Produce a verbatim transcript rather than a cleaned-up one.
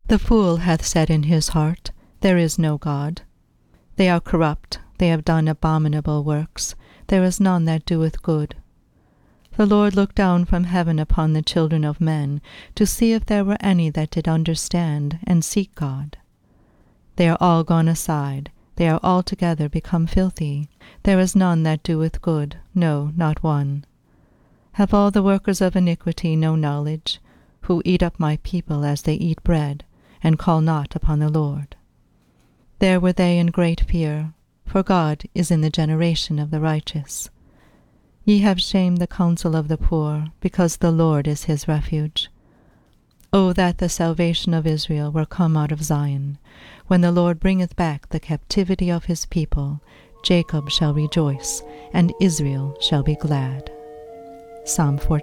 The fool hath said in his heart, There is no God. They are corrupt, they have done abominable works, there is none that doeth good. The Lord looked down from heaven upon the children of men, to see if there were any that did understand and seek God. They are all gone aside, they are altogether become filthy. There is none that doeth good, no, not one. Have all the workers of iniquity no knowledge, who eat up my people as they eat bread, and call not upon the Lord? There were they in great fear, for God is in the generation of the righteous. Ye have shamed the counsel of the poor, because the Lord is his refuge. O that the salvation of Israel were come out of Zion! When the Lord bringeth back the captivity of his people, Jacob shall rejoice, and Israel shall be glad. Psalm fourteen.